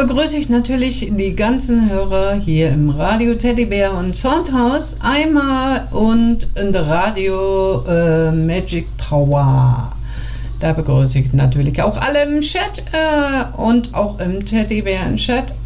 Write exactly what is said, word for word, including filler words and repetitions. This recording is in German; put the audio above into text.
begrüße ich natürlich die ganzen Hörer hier im Radio Teddybär und Soundhouse einmal und in der Radio äh, Magic Power. Da begrüße ich natürlich auch alle im Chat äh, und auch im Teddybär im Chat